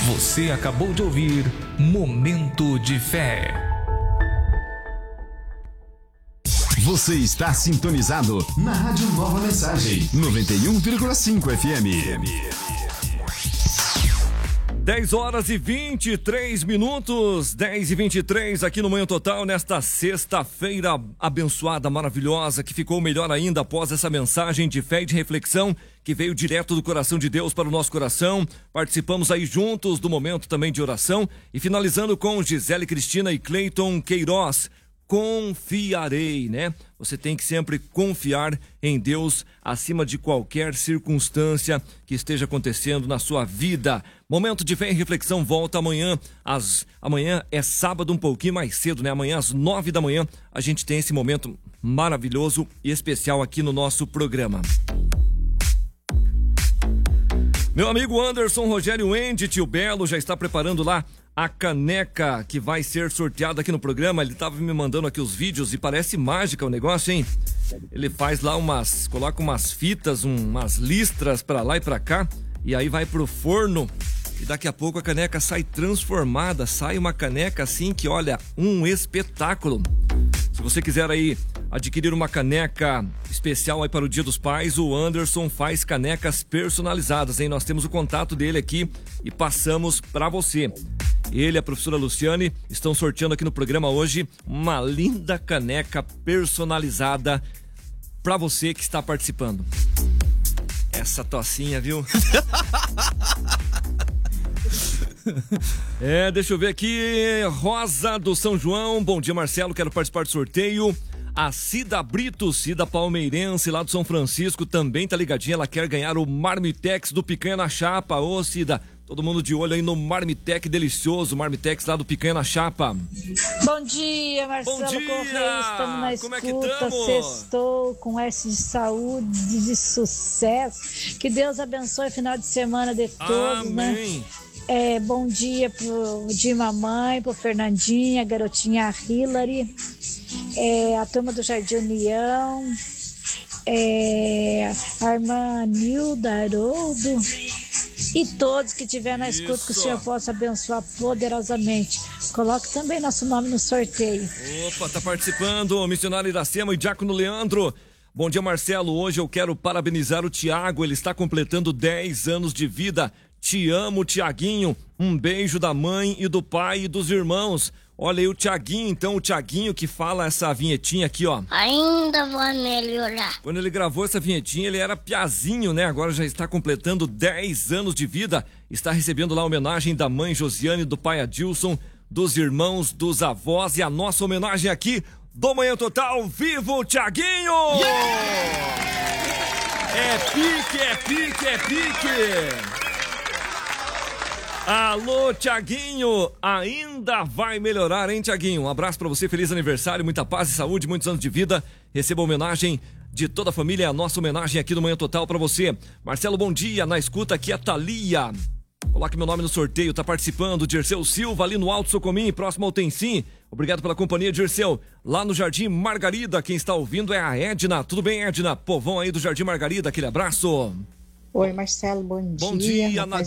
Você acabou de ouvir Momento de Fé. Você está sintonizado na Rádio Nova Mensagem 91,5 FM. 10 horas e 23 minutos, 10 e 23 aqui no Manhã Total, nesta sexta-feira abençoada, maravilhosa, que ficou melhor ainda após essa mensagem de fé e de reflexão que veio direto do coração de Deus para o nosso coração. Participamos aí juntos do momento também de oração e finalizando com Gisele Cristina e Cleiton Queiroz. Confiarei, né? Você tem que sempre confiar em Deus acima de qualquer circunstância que esteja acontecendo na sua vida. Momento de fé e reflexão volta amanhã. Amanhã é sábado um pouquinho mais cedo, né? Amanhã às 9 da manhã a gente tem esse momento maravilhoso e especial aqui no nosso programa. Meu amigo Anderson Rogério Wendy, tio Belo, já está preparando lá a caneca que vai ser sorteada aqui no programa. Ele estava me mandando aqui os vídeos e parece mágica o negócio, hein? Ele faz lá coloca umas fitas, umas listras pra lá e pra cá, e aí vai pro forno e daqui a pouco a caneca sai transformada, sai uma caneca assim que, olha, um espetáculo. Se você quiser aí adquirir uma caneca especial aí para o Dia dos Pais, o Anderson faz canecas personalizadas, hein? Nós temos o contato dele aqui e passamos para você. Ele e a professora Luciane estão sorteando aqui no programa hoje uma linda caneca personalizada para você que está participando. Essa tocinha, viu? Deixa eu ver aqui. Rosa do São João, bom dia Marcelo, quero participar do sorteio. A Cida Brito, Cida palmeirense lá do São Francisco, também tá ligadinha, ela quer ganhar o Marmitex do Picanha na Chapa. Ô Cida, todo mundo de olho aí no Marmitex delicioso, Marmitex lá do Picanha na Chapa. Bom dia, Marcelo. Bom dia. Correia, estamos na escuta. Como é que estamos? Sextou com S de saúde, de sucesso. Que Deus abençoe o final de semana de todos, amém, né? Bom dia pro de mamãe, pro Fernandinha, a garotinha Hilary, a turma do Jardim União, a irmã Nilda Haroldo e todos que estiver na escuta, que o Senhor possa abençoar poderosamente. Coloque também nosso nome no sorteio. Opa, tá participando o missionário Iracema e Diácono Leandro. Bom dia, Marcelo. Hoje eu quero parabenizar o Tiago, ele está completando 10 anos de vida. Te amo, Tiaguinho. Um beijo da mãe e do pai e dos irmãos. Olha aí o Tiaguinho, então, o Tiaguinho que fala essa vinhetinha aqui, ó. Ainda vai melhorar. Quando ele gravou essa vinhetinha, ele era piazinho, né? Agora já está completando 10 anos de vida. Está recebendo lá a homenagem da mãe Josiane, do pai Adilson, dos irmãos, dos avós e a nossa homenagem aqui do Manhã Total. Viva o Tiaguinho! Yeah! É pique, é pique, é pique! Alô, Tiaguinho, ainda vai melhorar, hein, Tiaguinho? Um abraço pra você, feliz aniversário, muita paz e saúde, muitos anos de vida. Receba a homenagem de toda a família, a nossa homenagem aqui no Manhã Total pra você. Marcelo, bom dia, na escuta aqui a Thalia. Coloque meu nome no sorteio, tá participando, Dirceu Silva, ali no Alto Socomim, próximo ao Tencim. Obrigado pela companhia, Dirceu. Lá no Jardim Margarida, quem está ouvindo é a Edna. Tudo bem, Edna? Povão aí do Jardim Margarida, aquele abraço. Oi, Marcelo, bom dia. Bom dia,